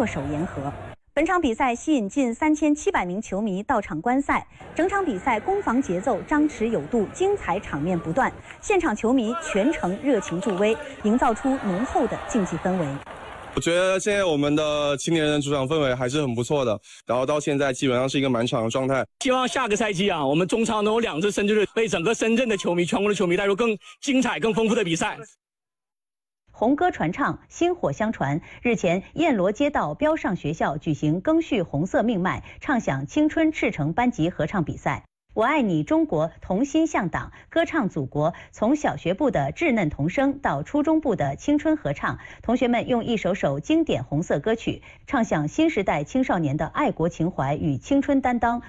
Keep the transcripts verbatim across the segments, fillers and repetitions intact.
握手言和。本场比赛吸引近三千七百名球迷到场观赛，整场比赛攻防节奏张弛有度，精彩场面不断。现场球迷全程热情助威，营造出浓厚的竞技氛围。 我觉得现在我们的青年人主场氛围还是很不错的，然后到现在基本上是一个满场的状态。 希望下个赛季啊，我们中超能有两支深圳队，为整个深圳的球迷、全国的球迷带入更精彩、更丰富的比赛。 红歌传唱，薪火相传。日前，燕罗街道标上学校举行更续红色命脉，唱响青春赤诚班级合唱比赛。我爱你中国，同心向党，歌唱祖国。从小学部的稚嫩童声到初中部的青春合唱，同学们用一首首经典红色歌曲，唱响新时代青少年的爱国情怀与青春担当。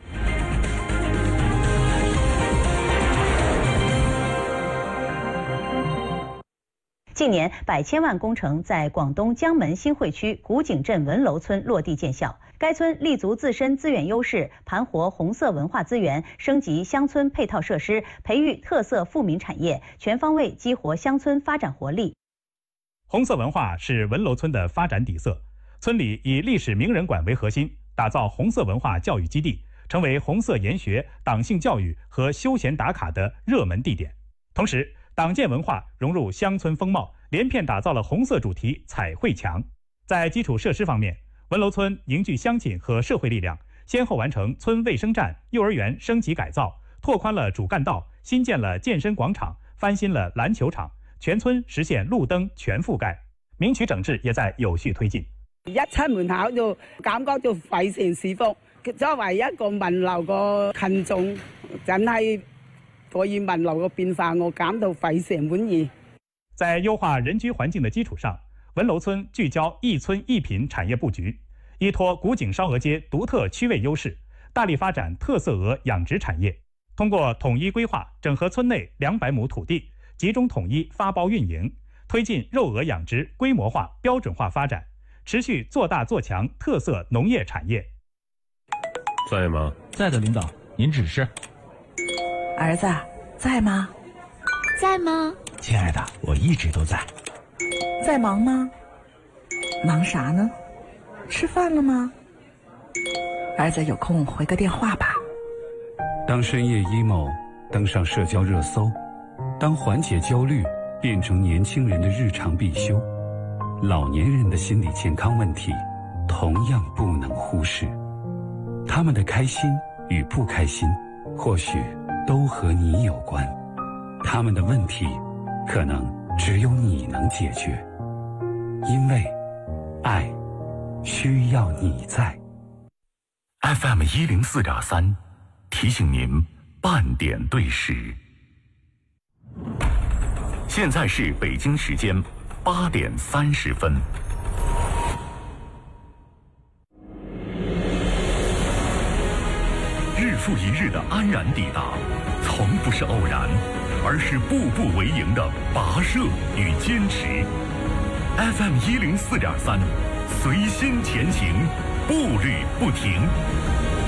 近年，百千万工程在广东江门新会区古井镇文楼村落地见效。该村立足自身资源优势，盘活红色文化资源，升级乡村配套设施，培育特色富民产业，全方位激活乡村发展活力。 红色文化是文楼村的发展底色，村里以历史名人馆为核心，打造红色文化教育基地，成为红色研学、党性教育和休闲打卡的热门地点。同时，党建文化融入乡村风貌，连片打造了红色主题彩绘墙。在基础设施方面，文楼村凝聚乡亲和社会力量，先后完成村卫生站、幼儿园升级改造，拓宽了主干道，新建了健身广场，翻新了篮球场，全村实现路燈全覆蓋。明渠整治也在有序推進。 一出門口就感覺到匪城市福。作為一個物流個群眾，真係對於物流嘅變化，我感到非常滿意。 在優化人居環境的基礎上，文樓村聚焦一村一品產業佈局，依托古井燒鵝街獨特區位優勢，大力發展特色鵝養殖產業。通過統一規劃，整合村內兩百畝土地，集中統一發包運營，推進肉鵝養殖規模化、標準化發展，持續做大做強特色農業產業。 在嗎？ 在的，領導，您指示。 兒子，在嗎？ 在嗎？ 親愛的，我一直都在。 在忙嗎？忙啥呢？吃飯了嗎？兒子有空回個電話吧。 當深夜 emo 登上社交熱搜，當緩解焦慮變成年輕人的日常必修，老年人的心理健康問題同樣不能忽視。他們的開心與不開心，或許都和你有關。他們的問題，可能只有你能解決。因為愛需要你在。 F M 一零四點三提醒您半點對時。現在是北京時間八點三十分。日復一日的安然抵達，從不是偶然，而是步步為營的跋涉與堅持。F M 一零四點三，隨心前行，步履不停。